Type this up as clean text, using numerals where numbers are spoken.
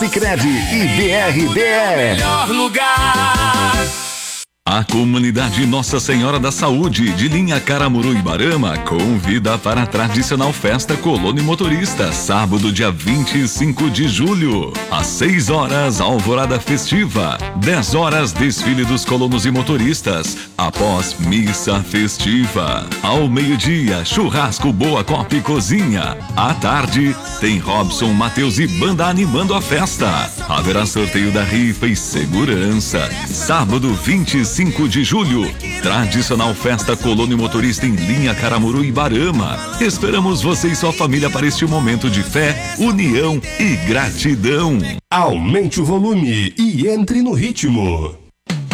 Sicredi e BRDE. Melhor lugar. A comunidade Nossa Senhora da Saúde de linha Caramuru Ibarama convida para a tradicional festa Colônia Motorista, sábado dia 25 de julho. Às 6 horas, alvorada festiva. 10 horas, desfile dos colonos e motoristas. Após missa festiva. Ao meio-dia, churrasco Boa Copa e Cozinha. À tarde, tem Robson, Matheus e banda animando a festa. Haverá sorteio da rifa e segurança. Sábado 25 de julho, tradicional festa Colônia Motorista em linha Caramuru Ibarama. Esperamos você e sua família para este momento de fé, união e gratidão. Aumente o volume e entre no ritmo.